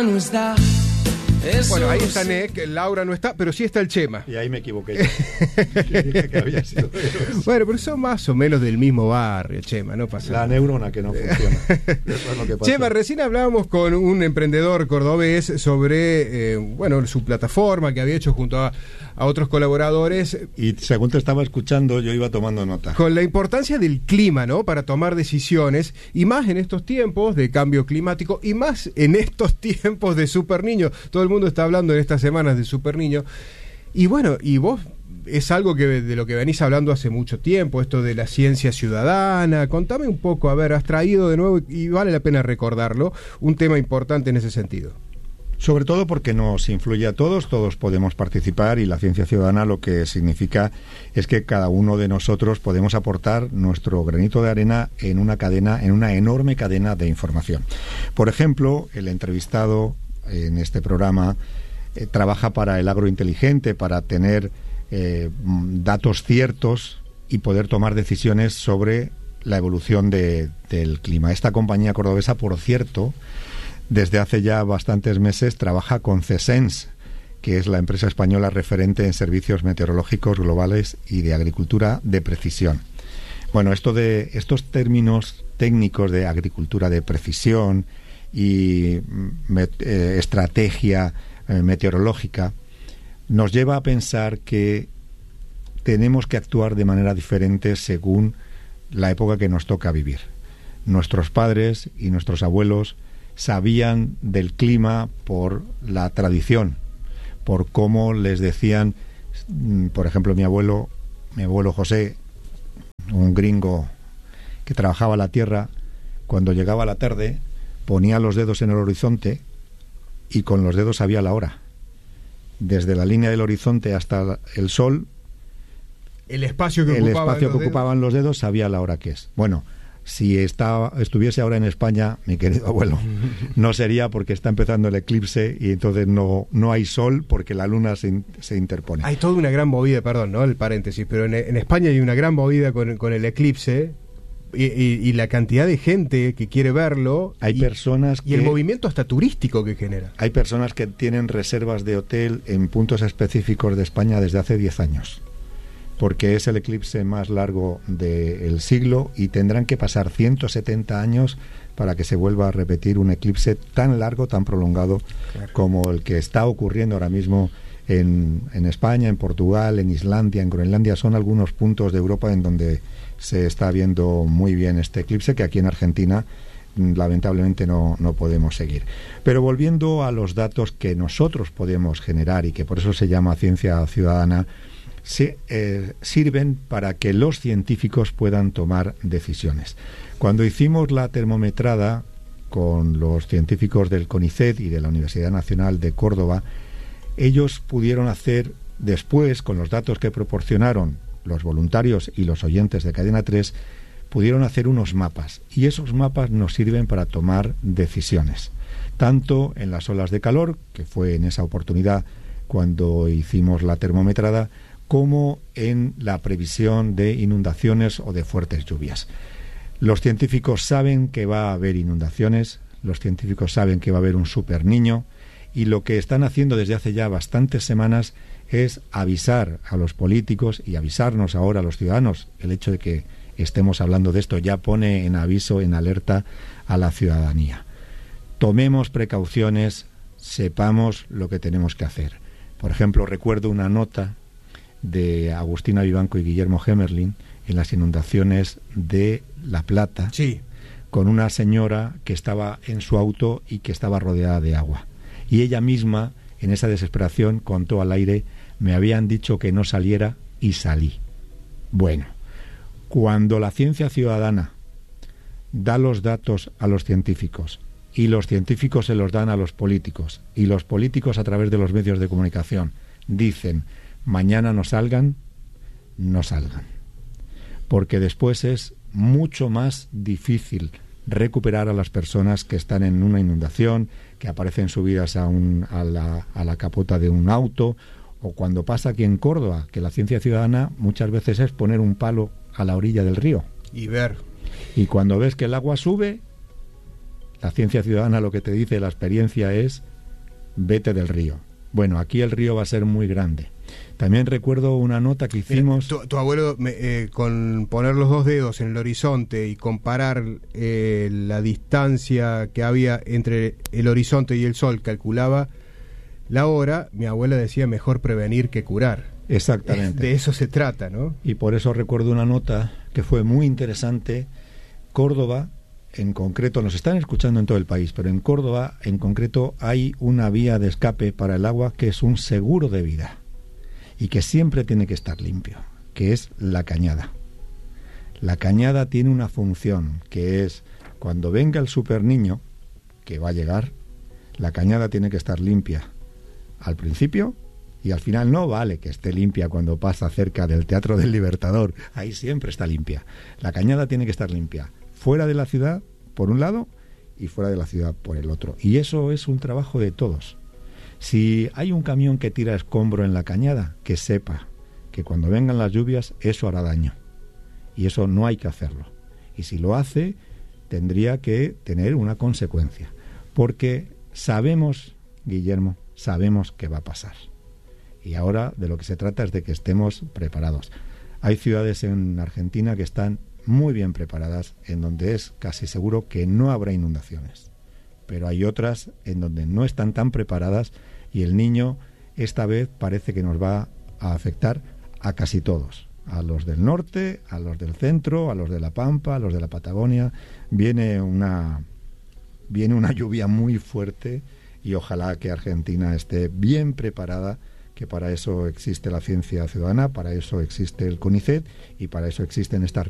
Bueno, ahí está Nick, Laura no está, pero sí está el Chema. Y ahí me equivoqué yo. Dije que había sido Eros. Bueno, pero son más o menos del mismo barrio, Chema, no pasa nada. La neurona que no funciona. Eso es lo que pasa. Chema, recién hablábamos con un emprendedor cordobés sobre su plataforma que había hecho junto a otros colaboradores. Y según te estaba escuchando, yo iba tomando nota. Con la importancia del clima, ¿no? Para tomar decisiones, y más en estos tiempos de cambio climático, y más en estos tiempos de Super Niño. Todo el mundo está hablando en estas semanas de Super Niño. Y bueno, y vos, es algo de lo que venís hablando hace mucho tiempo, esto de la ciencia ciudadana. Contame un poco, a ver, has traído de nuevo, y vale la pena recordarlo, un tema importante en ese sentido. Sobre todo porque nos influye a todos podemos participar, y la ciencia ciudadana lo que significa es que cada uno de nosotros podemos aportar nuestro granito de arena en una enorme cadena de información. Por ejemplo, el entrevistado en este programa trabaja para el agrointeligente, para tener datos ciertos y poder tomar decisiones sobre la evolución del clima. Esta compañía cordobesa, por cierto, desde hace ya bastantes meses trabaja con CESENS, que es la empresa española referente en servicios meteorológicos globales y de agricultura de precisión. Bueno, estos términos técnicos de agricultura de precisión y estrategia meteorológica nos lleva a pensar que tenemos que actuar de manera diferente según la época que nos toca vivir. Nuestros padres y nuestros abuelos sabían del clima por la tradición, por cómo les decían, por ejemplo, mi abuelo José, un gringo que trabajaba la tierra, cuando llegaba la tarde ponía los dedos en el horizonte y con los dedos sabía la hora. Desde la línea del horizonte hasta el sol, el espacio que ocupaban los dedos sabía la hora que es. Bueno, si estuviese ahora en España, mi querido abuelo, no sería, porque está empezando el eclipse y entonces no hay sol porque la luna se interpone. Hay toda una gran movida, perdón, ¿no? El paréntesis, pero en España hay una gran movida con el eclipse y la cantidad de gente que quiere verlo. Hay personas y el movimiento hasta turístico que genera. Hay personas que tienen reservas de hotel en puntos específicos de España desde hace 10 años. Porque es el eclipse más largo del siglo y tendrán que pasar 170 años para que se vuelva a repetir un eclipse tan largo, tan prolongado, claro, como el que está ocurriendo ahora mismo en España, en Portugal, en Islandia, en Groenlandia. Son algunos puntos de Europa en donde se está viendo muy bien este eclipse, que aquí en Argentina lamentablemente no podemos seguir. Pero volviendo a los datos que nosotros podemos generar y que por eso se llama ciencia ciudadana, sirven para que los científicos puedan tomar decisiones. Cuando hicimos la termometrada con los científicos del CONICET y de la Universidad Nacional de Córdoba, ellos pudieron hacer después, con los datos que proporcionaron los voluntarios y los oyentes de Cadena 3, pudieron hacer unos mapas, y esos mapas nos sirven para tomar decisiones, tanto en las olas de calor, que fue en esa oportunidad cuando hicimos la termometrada, como en la previsión de inundaciones o de fuertes lluvias. Los científicos saben que va a haber inundaciones, los científicos saben que va a haber un Super Niño, y lo que están haciendo desde hace ya bastantes semanas es avisar a los políticos y avisarnos ahora a los ciudadanos. El hecho de que estemos hablando de esto ya pone en aviso, en alerta a la ciudadanía. Tomemos precauciones, sepamos lo que tenemos que hacer. Por ejemplo, recuerdo una nota de Agustina Vivanco y Guillermo Gemerlin en las inundaciones de La Plata, sí, con una señora que estaba en su auto y que estaba rodeada de agua. Y ella misma, en esa desesperación, contó al aire: me habían dicho que no saliera y salí. Bueno, cuando la ciencia ciudadana da los datos a los científicos y los científicos se los dan a los políticos y los políticos a través de los medios de comunicación dicen mañana no salgan, porque después es mucho más difícil recuperar a las personas que están en una inundación, que aparecen subidas a la capota de un auto, o cuando pasa aquí en Córdoba, que la ciencia ciudadana muchas veces es poner un palo a la orilla del río y ver. Y cuando ves que el agua sube, la ciencia ciudadana lo que te dice, la experiencia es vete del río. Bueno, aquí el río va a ser muy grande. También recuerdo una nota que hicimos... Tu abuelo, con poner los dos dedos en el horizonte y comparar la distancia que había entre el horizonte y el sol, calculaba la hora. Mi abuela decía, mejor prevenir que curar. Exactamente. De eso se trata, ¿no? Y por eso recuerdo una nota que fue muy interesante. Córdoba, en concreto, nos están escuchando en todo el país, pero en Córdoba, en concreto, hay una vía de escape para el agua que es un seguro de vida y que siempre tiene que estar limpio, que es la cañada. La cañada tiene una función, que es cuando venga el superniño, que va a llegar, la cañada tiene que estar limpia al principio y al final. No vale que esté limpia cuando pasa cerca del Teatro del Libertador, ahí siempre está limpia. La cañada tiene que estar limpia fuera de la ciudad por un lado y fuera de la ciudad por el otro, y eso es un trabajo de todos. Si hay un camión que tira escombro en la cañada, que sepa que cuando vengan las lluvias eso hará daño, y eso no hay que hacerlo, y si lo hace tendría que tener una consecuencia, porque sabemos, Guillermo, sabemos que va a pasar, y ahora de lo que se trata es de que estemos preparados. Hay ciudades en Argentina que están muy bien preparadas, en donde es casi seguro que no habrá inundaciones, pero hay otras en donde no están tan preparadas, y el Niño esta vez parece que nos va a afectar a casi todos, a los del norte, a los del centro, a los de la Pampa, a los de la Patagonia. Viene una lluvia muy fuerte, y ojalá que Argentina esté bien preparada, que para eso existe la ciencia ciudadana, para eso existe el CONICET y para eso existen estas